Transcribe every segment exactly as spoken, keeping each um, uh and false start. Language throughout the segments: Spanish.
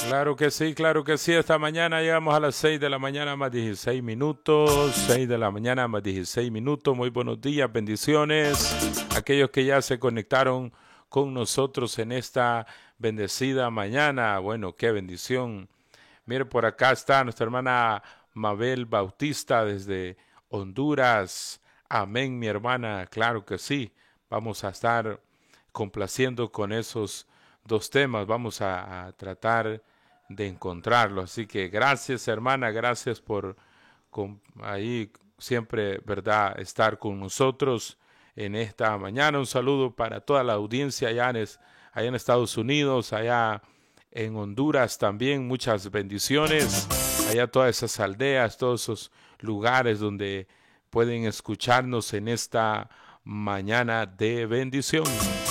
Claro que sí, claro que sí. Esta mañana llegamos a las seis de la mañana más dieciséis minutos. seis de la mañana más dieciséis minutos. Muy buenos días, bendiciones. Aquellos que ya se conectaron con nosotros en esta bendecida mañana. Bueno, qué bendición. Mire, por acá está nuestra hermana Mabel Bautista desde Honduras. Amén, mi hermana. Claro que sí. Vamos a estar complaciendo con esos dos temas. Vamos a, a tratar de encontrarlo. Así que gracias, hermana. Gracias por con, ahí siempre, ¿verdad?, estar con nosotros en esta mañana. Un saludo para toda la audiencia allá en, allá en Estados Unidos, allá en Honduras también. Muchas bendiciones. Allá todas esas aldeas, todos esos lugares donde pueden escucharnos en esta mañana de bendición.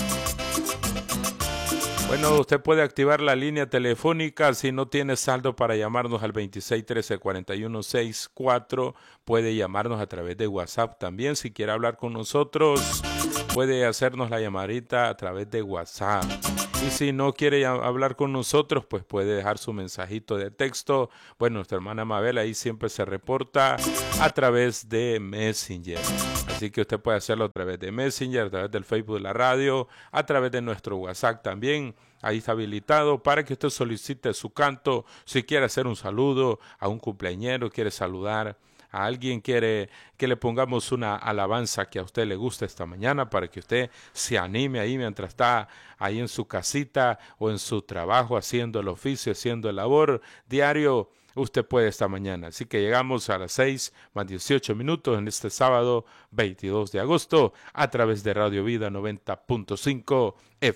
Bueno, usted puede activar la línea telefónica si no tiene saldo para llamarnos al veintiséis trece cuarenta y uno sesenta y cuatro. Puede llamarnos a través de WhatsApp también. Si quiere hablar con nosotros, puede hacernos la llamadita a través de WhatsApp. Y si no quiere hablar con nosotros, pues puede dejar su mensajito de texto. Bueno, nuestra hermana Mabel ahí siempre se reporta a través de Messenger. Así que usted puede hacerlo a través de Messenger, a través del Facebook de la radio, a través de nuestro WhatsApp también. Ahí está habilitado para que usted solicite su canto. Si quiere hacer un saludo a un cumpleañero, quiere saludar a alguien, quiere que le pongamos una alabanza que a usted le gusta esta mañana para que usted se anime ahí mientras está ahí en su casita o en su trabajo haciendo el oficio, haciendo el labor diario. Usted puede esta mañana. Así que llegamos a las seis más dieciocho minutos en este sábado veintidós de agosto a través de Radio Vida noventa punto cinco F M.